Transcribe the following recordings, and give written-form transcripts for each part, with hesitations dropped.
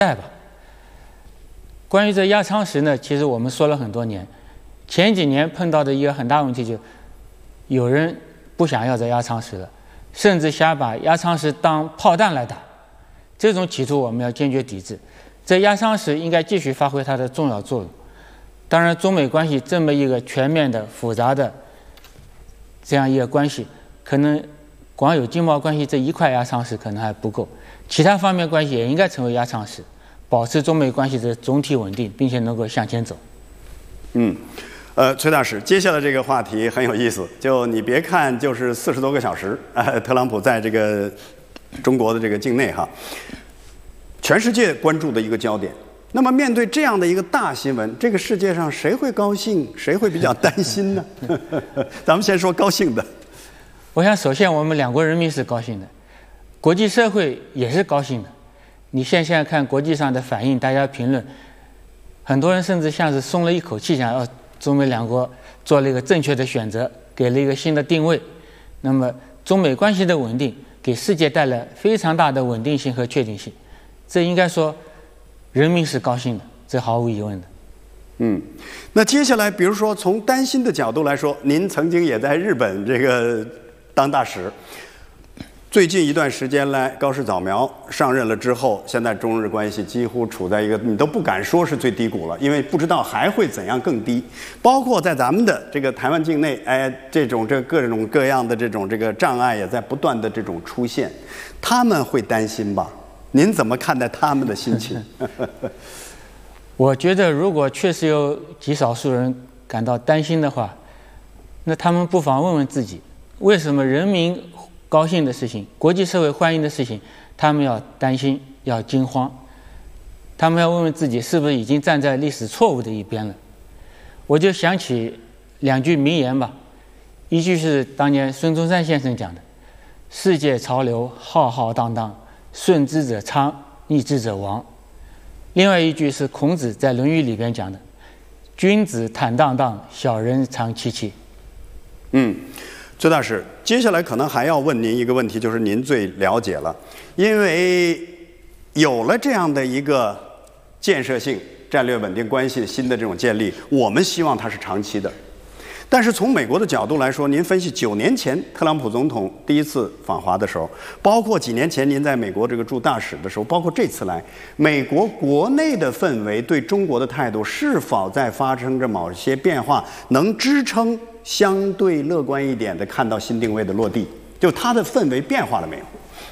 代吧。关于这压舱石呢，其实我们说了很多年，前几年碰到的一个很大问题有人不想要这压舱石了，甚至想把压舱石当炮弹来打，这种企图我们要坚决抵制。这压舱石应该继续发挥它的重要作用。当然，中美关系这么一个全面的、复杂的这样一个关系，可能光有经贸关系这一块压舱石可能还不够，其他方面关系也应该成为压舱石，保持中美关系的总体稳定，并且能够向前走。 崔大使，接下来这个话题很有意思，就你别看就是40多个小时，特朗普在这个中国的这个境内哈，全世界关注的一个焦点。那么面对这样的一个大新闻，这个世界上谁会高兴，谁会比较担心呢？咱们先说高兴的。 我想，首先我们两国人民是高兴的，国际社会也是高兴的。你现在看国际上的反应，大家评论，很多人甚至像是松了一口气，想中美两国做了一个正确的选择，给了一个新的定位。那么中美关系的稳定，给世界带来非常大的稳定性和确定性，这应该说人民是高兴的，这毫无疑问的。 那接下来，比如说从担心的角度来说，您曾经也在日本这个当大使。最近一段时间来，高市早苗上任了之后，现在中日关系几乎处在一个你都不敢说是最低谷了，因为不知道还会怎样更低。包括在咱们的这个台湾境内，这各种各样的这个障碍也在不断的这种出现，他们会担心吧？您怎么看待他们的心情？ 我觉得，如果确实有极少数人感到担心的话，那他们不妨问问自己，为什么人民高兴的事情、国际社会欢迎的事情，他们要担心、要惊慌？他们要问问自己，是不是已经站在历史错误的一边了？我就想起两句名言吧，一句是当年孙中山先生讲的：“世界潮流浩浩荡荡，顺之者昌，逆之者亡。”另外一句是孔子在《论语》里边讲的：“君子坦荡荡，小人长戚戚。” 崔大使，接下来可能还要问您一个问题，就是您最了解了，因为有了这样的一个建设性战略稳定关系新的这种建立，我们希望它是长期的。但是从美国的角度来说，您分析9年前特朗普总统第一次访华的时候，包括几年前您在美国这个驻大使的时候，包括这次来，美国国内的氛围对中国的态度是否在发生着某些变化，能支撑相对乐观一点的看到新定位的落地？就它的氛围变化了没有？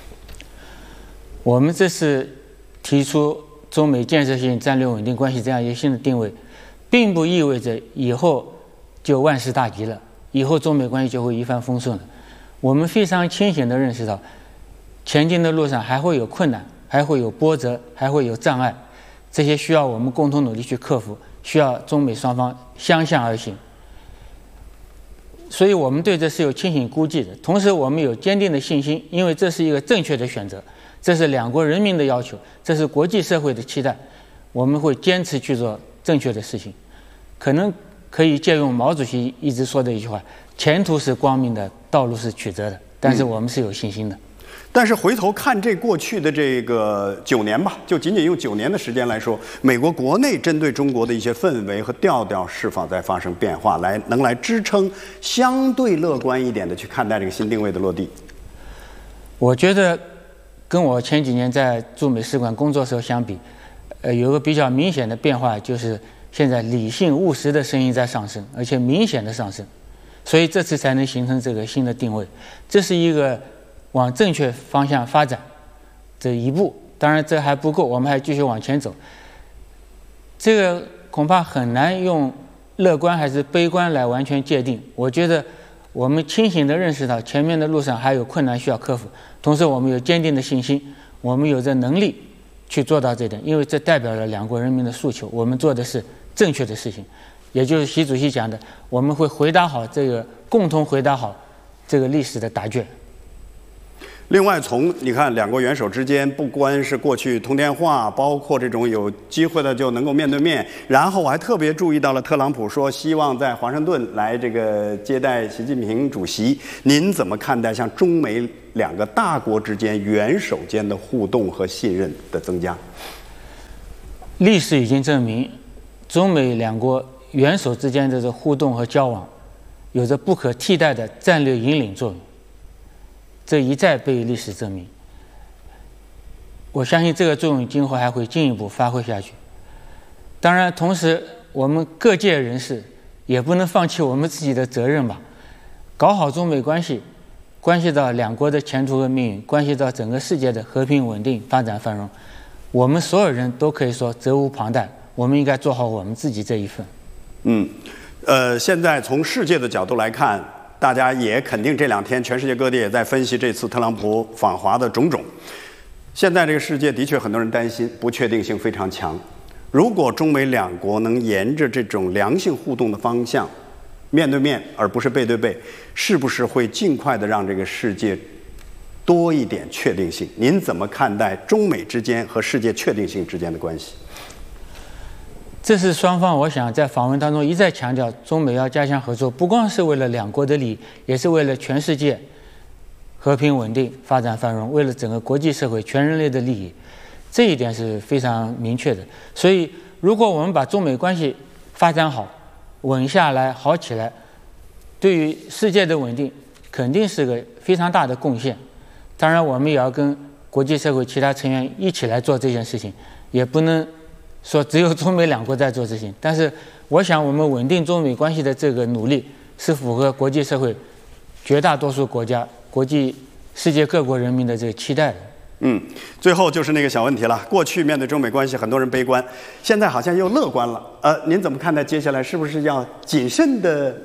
我们这次提出中美建设性战略稳定关系这样一个新的定位，并不意味着以后就万事大吉了，以后中美关系就会一帆风顺了。我们非常清醒地认识到，前进的路上还会有困难，还会有波折，还会有障碍，这些需要我们共同努力去克服，需要中美双方相向而行。所以我们对这是有清醒估计的，同时我们有坚定的信心，因为这是一个正确的选择，这是两国人民的要求，这是国际社会的期待，我们会坚持去做正确的事情。可能可以借用毛主席一直说的一句话：前途是光明的，道路是曲折的。但是我们是有信心的。 但是回头看这过去的这个9年吧，就仅仅用9年的时间来说，美国国内针对中国的一些氛围和调调是否在发生变化，能来支撑相对乐观一点的去看待这个新定位的落地？ 我觉得跟我前几年在驻美使馆工作时候相比，有个比较明显的变化，就是现在理性务实的声音在上升，而且明显的上升，所以这次才能形成这个新的定位。这是一个往正确方向发展这一步，当然这还不够，我们还继续往前走。这个恐怕很难用乐观还是悲观来完全界定。我觉得我们清醒地认识到前面的路上还有困难需要克服，同时我们有坚定的信心，我们有这能力去做到这点，因为这代表了两国人民的诉求，我们做的是正确的事情，也就是习主席讲的，我们会共同回答好这个历史的答卷。 另外，从你看两国元首之间，不光是过去通电话，包括这种有机会的就能够面对面。然后我还特别注意到了特朗普说希望在华盛顿来这个接待习近平主席。您怎么看待像中美两个大国之间元首间的互动和信任的增加？ 历史已经证明，中美两国元首之间的这个互动和交往，有着不可替代的战略引领作用。这一再被历史证明。我相信这个作用今后还会进一步发挥下去。当然，同时我们各界人士也不能放弃我们自己的责任吧。搞好中美关系，关系到两国的前途和命运，关系到整个世界的和平稳定、发展繁荣。我们所有人都可以说责无旁贷，我们应该做好我们自己这一份。 现在从世界的角度来看，大家也肯定这2天全世界各地也在分析这次特朗普访华的种种。现在这个世界的确很多人担心，不确定性非常强。如果中美两国能沿着这种良性互动的方向，面对面而不是背对背，是不是会尽快的让这个世界多一点确定性？您怎么看待中美之间和世界确定性之间的关系？ 这是双方我想在访问当中一再强调，中美要加强合作，不光是为了两国的利益，也是为了全世界和平稳定、发展繁荣，为了整个国际社会、全人类的利益。这一点是非常明确的。所以如果我们把中美关系发展好、稳下来、好起来，对于世界的稳定肯定是个非常大的贡献。当然我们也要跟国际社会其他成员一起来做这件事情，也不能说只有中美两国在做事情。但是我想我们稳定中美关系的这个努力是符合国际社会绝大多数国家、国际世界各国人民的这个期待的。 最后就是那个小问题了。过去面对中美关系，很多人悲观，现在好像又乐观了。您怎么看待接下来是不是要谨慎的